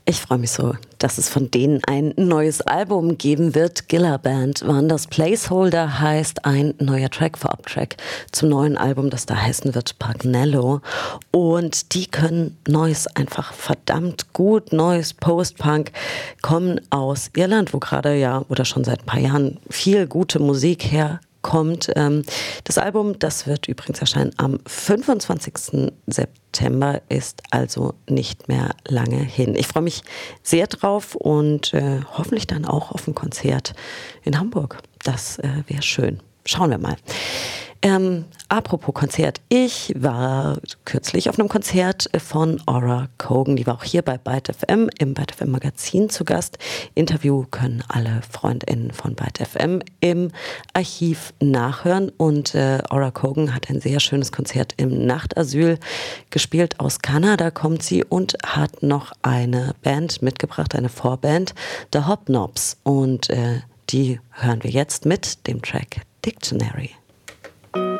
Ich freue mich so, dass es von denen ein neues Album geben wird. Gilla Band waren das. Placeholder heißt ein neuer Track, Vorab-Track zum neuen Album, das da heißen wird Pagnello. Und die können Neues einfach verdammt gut. Neues Post-Punk, kommen aus Irland, wo gerade oder schon seit ein paar Jahren viel gute Musik herkommt. Das Album, das wird übrigens erscheinen am 25. September, ist also nicht mehr lange hin. Ich freue mich sehr drauf und hoffentlich dann auch auf ein Konzert in Hamburg. Das wäre schön. Schauen wir mal. Apropos Konzert, ich war kürzlich auf einem Konzert von Aura Cogan, die war auch hier bei Byte FM im Byte FM Magazin zu Gast. Interview können alle FreundInnen von Byte FM im Archiv nachhören und Aura Cogan hat ein sehr schönes Konzert im Nachtasyl gespielt. Aus Kanada kommt sie und hat noch eine Band mitgebracht, eine Vorband, The Hobnobs, und die hören wir jetzt mit dem Track Dictionary.